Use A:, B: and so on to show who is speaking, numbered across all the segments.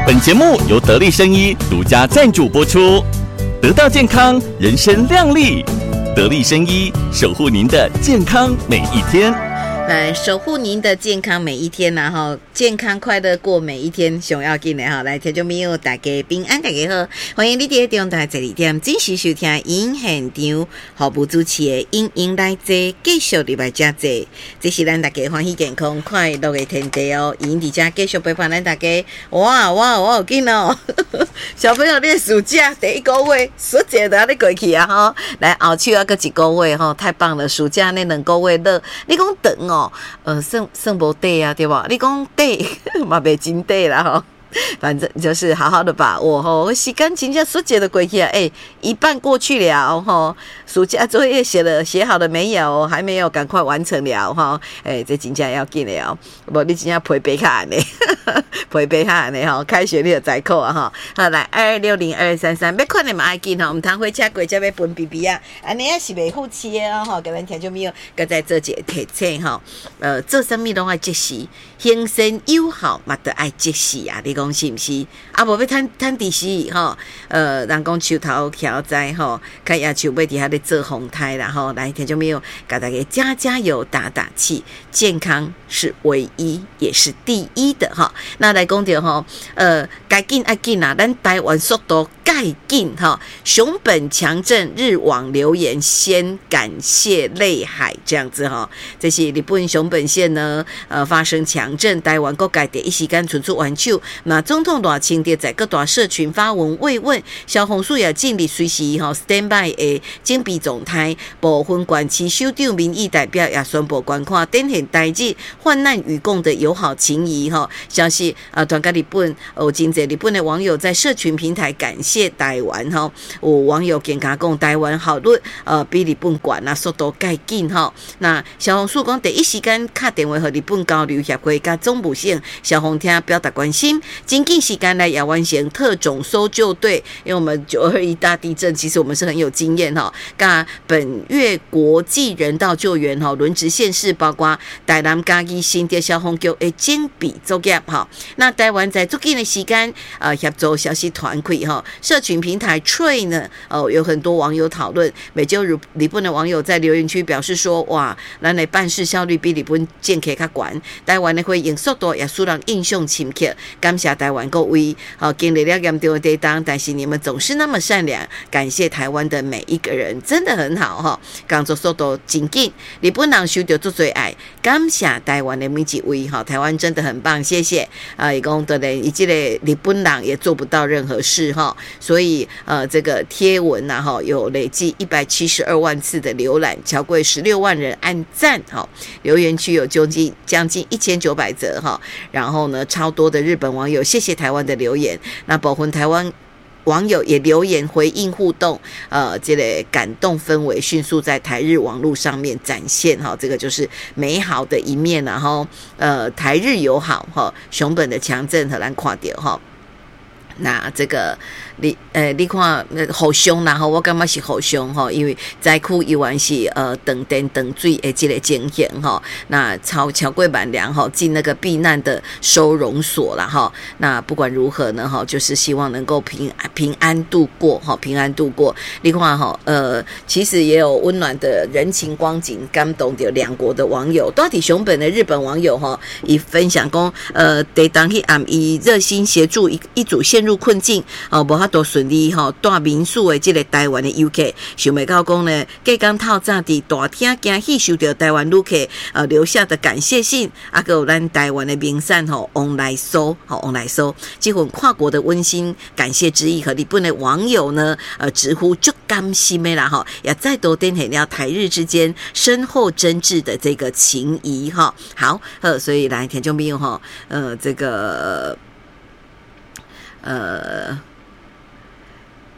A: 本节目由得力生医独家赞助播出，得到健康，人生亮丽。得力生医，守护您的健康每一天。
B: 来守护您的健康每一天然后健康快乐过每一天上要紧的哈，来听众朋友大家平安大家好，欢迎你在中台12点准时收听因现场服务主持的因来坐继续礼拜加坐，这是咱大家欢喜健康快乐的天地哦，因伫遮继续陪伴咱大家，哇有紧哦小朋友你的暑假第一个月暑假都要你过去啊哈，来后手还佫一个月哈，太棒了，暑假那2个月乐，你讲长哦算无短啊对吧？你讲短嘛袂真短啦吼，反正就是好好的把握吼，时间真正暑假的过去啊，一半过去了吼，暑假作业写好了没有？还没有，赶快完成了吼，这真正要紧的哦，无你真正陪白卡安尼，陪白卡安尼吼，开学你就知考啊吼，好来22602233，要看你嘛爱紧吼，唔通火车过才要分 BB 啊，安尼也是袂好吃的哦吼，甲咱听众朋友搁再做一个提醒吼，做啥物拢爱及时，行善友好嘛得爱及时啊，你讲是毋是？啊，无要趁及时吼，人讲树头桥栽吼，看野树尾底下咧做风台啦吼，来听众朋友，甲大家加油打气，健康是唯一也是第一的哈。那来讲到吼，该紧爱紧啊，咱台湾速度该紧哈，熊本强震日网留言先感谢泪海这样子哈，这是日本熊本县呢发生强震，台湾各界第一时间伸出援手，那总统大清德在各大社群发文慰问，消防署也尽力随时哈 stand by 的警备状态，部分县市首长民意代表也宣布观看展现台日患难与共的友好情谊哈，消息团结日本真侪日本的网友在社群平台感谢台湾哈，有网友更加讲台湾效率比日本悬啊，速度介紧哈。那消防署讲第一时间打电话和日本交流协会甲总部省消防厅表达关心，紧紧时间来也完成特种搜救队，因为我们921大地震，其实我们是很有经验哈。甲本月国际人道救援哈，轮值县市包括台南嘉义新店消防局的警备作业哈。那台湾在最近的时间协助消息团队哈，社群平台 Trade 呢有很多网友讨论，美就日本的网友在留言区表示说，哇，咱的办事效率比日本健客较悬，台湾的回应速度也使人印象深刻，感谢台湾各位经历了严重的地震，但是你们总是那么善良，感谢台湾的每一个人，真的很好哈，工作速度真紧，日本人收到足多爱，感谢台湾的每一位哈，台湾真的很棒，谢谢也讲的嘞，这个日本人也做不到任何事哈，所以这个贴文呐哈，有累计172万次的浏览，超过16万人按赞哈，留言区有将近1900则哈，然后呢，超多的日本网友谢谢台湾的留言，那部分台湾网友也留言回应互动，这个感动氛围迅速在台日网络上面展现哈，这个就是美好的一面，然后台日友好哈，熊本的强震和咱看到哈。那这个你看互相啦吼，我感觉是互相吼，因为灾区依然是断电断水的这个情形吼，那超过万人吼进那个避难的收容所啦吼，那不管如何呢吼，就是希望能够平安度过吼，平安度过。你看吼，其实也有温暖的人情光景，感动到两国的网友。到底熊本的日本网友吼，以分享讲地震迄暗伊热心协助一组陷入困境无法度顺利住民宿的这个台湾的游客，想袂到讲呢，隔天透早伫大厅惊喜收到台湾旅客留下的感谢信，还有咱台湾的名产往来收，这份跨国的温馨感谢之意，和日本的网友呢直呼足甘心的啦也再度展现了台日之间深厚真挚的这个情谊好，所以来听众朋友这个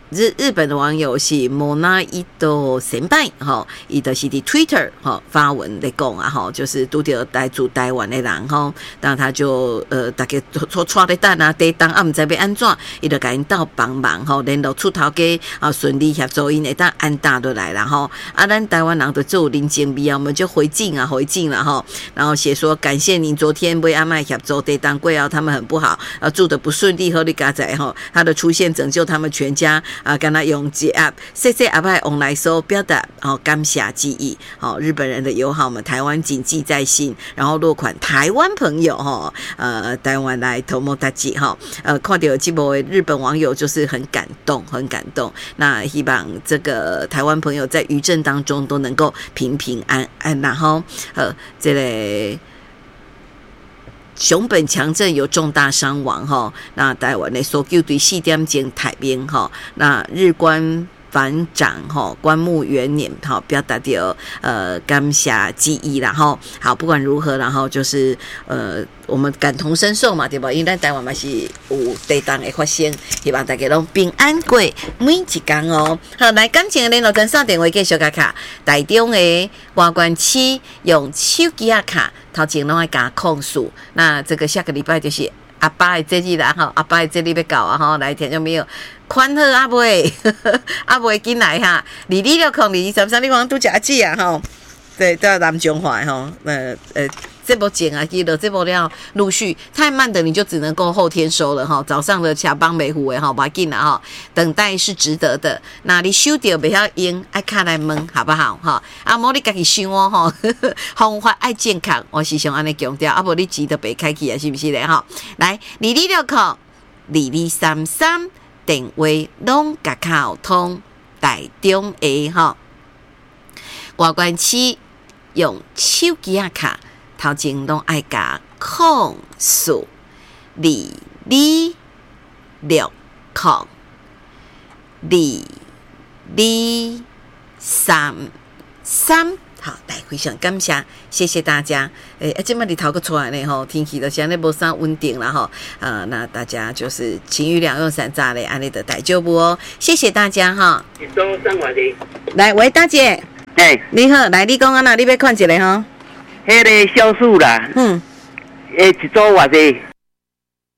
B: 日本的网友是莫那伊多先輩吼，伊就是伫 Twitter 吼发文来讲啊吼，就是拄着住台湾的人吼，当他就大家带咧等啊，地当啊，毋知要安怎，伊就甲因斗帮忙吼，联络出头家啊，顺利协助因会当安搭落来啦吼。啊，咱台湾人都做零件币啊，我们就回敬了吼，然后写说感谢您昨天为阿麦协助地当贵后，他们很不好，住得不顺利，和你家仔吼，他的出现拯救他们全家。跟他用节阿谢谢阿派往来说表达感谢之意，日本人的友好们，台湾谨记在心。然后落款台湾朋友台湾来头目大吉看到这波日本网友就是很感动，很感动。那希望这个台湾朋友在余震当中都能够平平安安，然后这个。熊本强震有重大伤亡那台湾的搜救队4点钟台面那日官反掌棺木元年表达到感谢之意啦好，不管如何，然后就是我们感同身受嘛，对吧？因为咱台湾嘛是有地震的发生，希望大家拢平安过每一天哦。好，来感情的联络跟上电话继续卡，台中的外关区用手机卡，头前拢爱加控诉。那这个下个礼拜就是阿爸的节日啦阿爸的节日要到啊来听有没有？宽贺阿妹，阿妹进来哈，226023你讲拄食子啊对，到南中华这波剪啊，记得这波要陆续太慢的，你就只能够后天收了早上的下帮美湖不要紧啦等待是值得的。那你收到不要用，爱卡来问好不好啊，莫你自己想方法爱健康，我是想安尼强调，无你钱都白开去啊，是不是咧来22602233电话拢甲靠通，台中的外关区用手机卡。头前拢爱加控诉226023，好，来非常感谢，谢谢大家。这么日头个出来呢天气就是安尼无啥稳定啦那大家就是晴雨两用伞炸嘞，安尼的大丈夫哦，谢谢大家来，喂，大姐，你好，来，你讲啊那，你要看一个
C: 迄个小数啦，一组偌济